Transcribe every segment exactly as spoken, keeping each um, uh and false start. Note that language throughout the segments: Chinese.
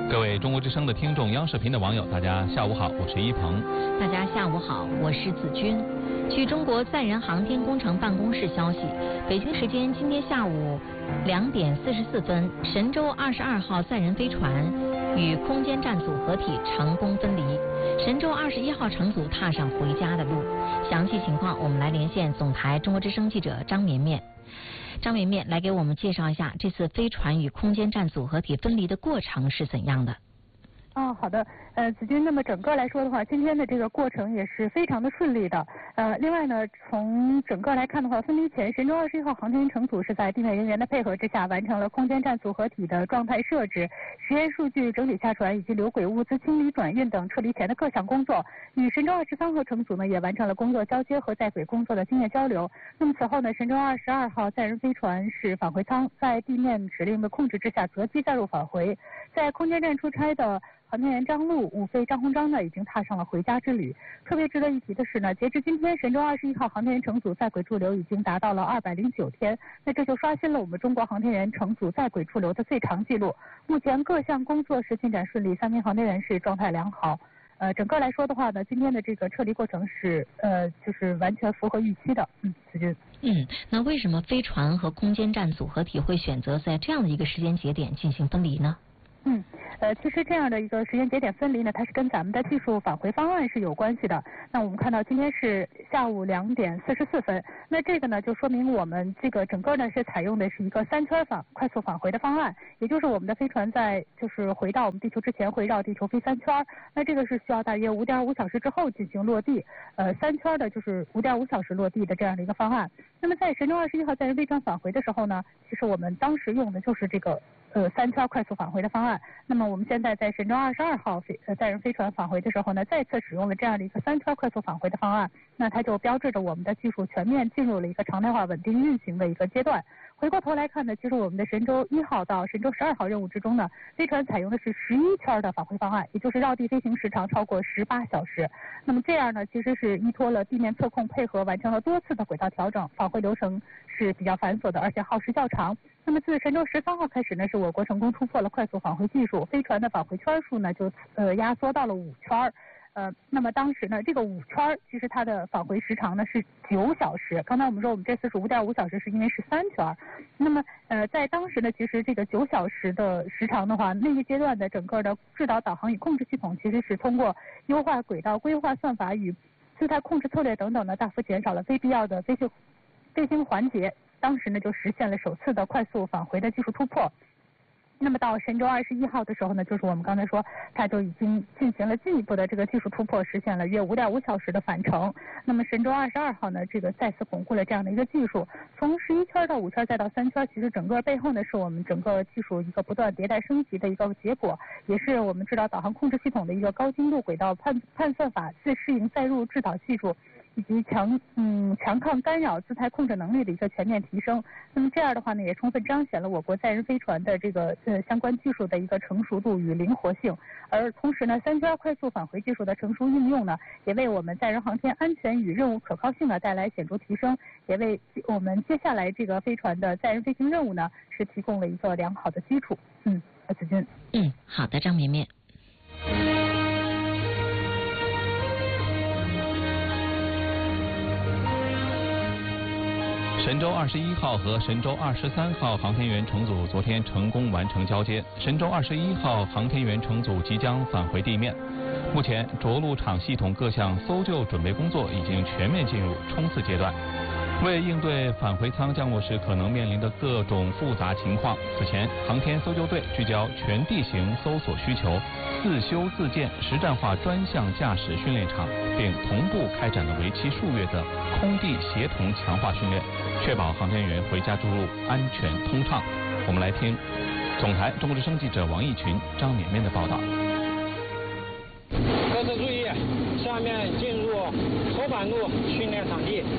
各位中国之声的听众、央视频的网友，大家下午好，我是一鹏。 大家下午好，我是子君。据中国载人航天工程办公室消息，北京时间今天下午两点四十四分，神舟二十二号载人飞船与空间站组合体成功分离，神舟二十一号乘组踏上回家的路。详细情况，我们来连线总台中国之声记者张绵绵。张绵绵来给我们介绍一下这次飞船与空间站组合体分离的过程是怎样的。 哦，好的，呃，子君，那么整个来说的话，今天的这个过程也是非常的顺利的。呃，另外呢，从整个来看的话，分离前，神舟二十一号航天员乘组是在地面人员的配合之下，完成了空间站组合体的状态设置、实验数据整理下传以及流轨物资清理转运等撤离前的各项工作。与神舟二十三号乘组呢，也完成了工作交接和在轨工作的经验交流。那么此后呢，神舟二十二号载人飞船是返回舱，在地面指令的控制之下择机载入返回。在空间站出差的航天员张陆、武飞、张鸿章呢，已经踏上了回家之旅。特别值得一提的是呢，截至今天，神舟二十一号航天员乘组在轨驻留已经达到了二百零九天，那这就刷新了我们中国航天员乘组在轨驻留的最长记录。目前各项工作是进展顺利，三名航天员是状态良好。呃，整个来说的话呢，今天的这个撤离过程是呃，就是完全符合预期的。嗯，子君。 嗯，那为什么飞船和空间站组合体会选择在这样的一个时间节点进行分离呢？ 嗯，呃，其实这样的一个时间节点分离呢，它是跟咱们的技术返回方案是有关系的。那我们看到今天是下午两点四十四分，那这个呢就说明我们这个整个呢是采用的是一个三圈返快速返回的方案，也就是我们的飞船在就是回到我们地球之前会绕地球飞三圈，那这个是需要大约五点五小时之后进行落地，呃，三圈的就是五点五小时落地的这样的一个方案。那么在神舟二十一号载人飞船返回的时候呢，其实我们当时用的就是这个呃三圈快速返回的方案。那么我们现在在神舟二十二号飞呃载人飞船返回的时候呢，再次使用了这样的一个三圈快速返回的方案，那它就标志着我们的技术全面进入了一个常态化稳定运行的一个阶段。回过头来看呢，其实我们的神舟一号到神舟十二号任务之中呢，飞船采用的是十一圈的返回方案，也就是绕地飞行时长超过十八小时。那么这样呢，其实是依托了地面测控配合，完成了多次的轨道调整，返回流程是比较繁琐的，而且耗时较长。那么自神舟十三号开始呢，是我国成功突破了快速返回技术，飞船的返回圈数呢就呃压缩到了五圈。呃，那么当时呢，这个五圈其实它的返回时长呢是九小时。刚才我们说我们这次是五点五小时，是因为是三圈。那么呃，在当时呢，其实这个九小时的时长的话，那一阶段的整个的制导、导航与控制系统，其实是通过优化轨道规划算法与姿态控制策略等等呢，大幅减少了非必要的飞行飞行环节。当时呢，就实现了首次的快速返回的技术突破。那么到神舟二十一号的时候呢，就是我们刚才说，它就已经进行了进一步的这个技术突破，实现了约五点五小时的返程。那么神舟二十二号呢，这个再次巩固了这样的一个技术，从十一圈到五圈再到三圈，其实整个背后呢是我们整个技术一个不断迭代升级的一个结果，也是我们制导导航控制系统的一个高精度轨道判判算法、自适应载入制导技术以及强嗯强抗干扰姿态控制能力的一个全面提升。那么这样的话呢，也充分彰显了我国载人飞船的这个呃相关技术的一个成熟度与灵活性。而同时呢，三圈快速返回技术的成熟应用呢，也为我们载人航天安全与任务可靠性呢带来显著提升，也为我们接下来这个飞船的载人飞行任务呢是提供了一个良好的基础。嗯，子君。 嗯，好的，张绵绵。 神舟二十一号和神舟二十三号航天员乘组昨天成功完成交接，神舟二十一号航天员乘组即将返回地面。目前着陆场系统各项搜救准备工作已经全面进入冲刺阶段。为应对返回舱降落时可能面临的各种复杂情况，此前航天搜救队聚焦全地形搜索需求，自修自建实战化专项驾驶训练场，并同步开展了为期数月的空地协同强化训练，确保航天员回家注入安全通畅。我们来听总台中国之声记者王义群、张绵绵的报道。 各自注意，下面进入后半路训练场地。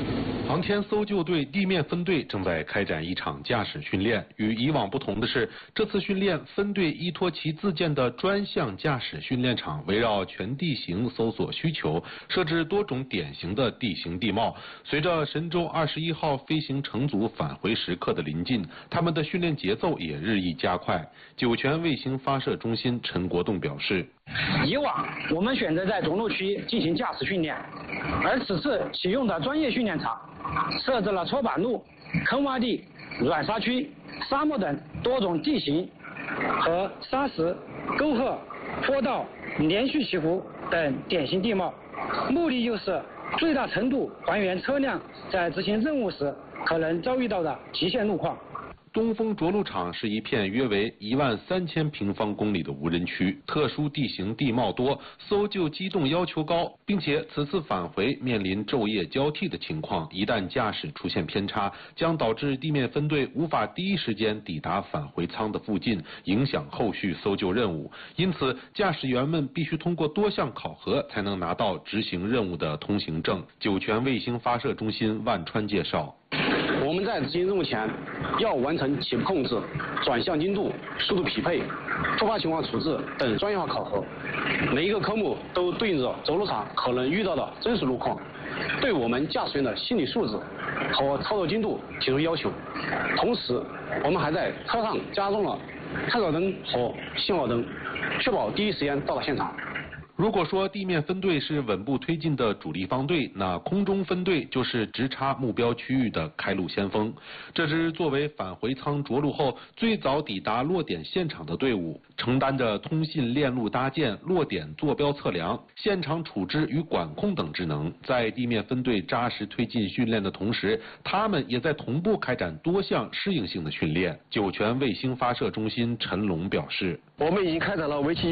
航天搜救队地面分队正在开展一场驾驶训练。与以往不同的是，这次训练分队依托其自建的专项驾驶训练场，围绕全地形搜索需求，设置多种典型的地形地貌。随着神舟二十一号飞行乘组返回时刻的临近，他们的训练节奏也日益加快。酒泉卫星发射中心陈国栋表示， 以往我们选择在着陆区进行驾驶训练，而此次启用的专业训练场设置了搓板路、坑洼地、软沙区、沙漠等多种地形和沙石、沟壑、坡道、连续起伏等典型地貌，目的就是最大程度还原车辆在执行任务时可能遭遇到的极限路况。 东风着陆场是一片约为一万三千平方公里的无人区，特殊地形地貌多，搜救机动要求高，并且此次返回面临昼夜交替的情况，一旦驾驶出现偏差，将导致地面分队无法第一时间抵达返回舱的附近，影响后续搜救任务。因此，驾驶员们必须通过多项考核，才能拿到执行任务的通行证。酒泉卫星发射中心万川介绍。 我们在执行任务前要完成起步控制、转向精度、速度匹配、突发情况处置等专业化考核，每一个科目都对应着着陆场可能遇到的真实路况，对我们驾驶员的心理素质和操作精度提出要求。同时，我们还在车上加装了探照灯和信号灯，确保第一时间到达现场。 如果说地面分队是稳步推进的主力方队，那空中分队就是直插目标区域的开路先锋。这支作为返回舱着陆后最早抵达落点现场的队伍，承担着通信链路搭建、落点坐标测量、现场处置与管控等职能。在地面分队扎实推进训练的同时，他们也在同步开展多项适应性的训练。酒泉卫星发射中心陈龙表示， 我们已经开展了为期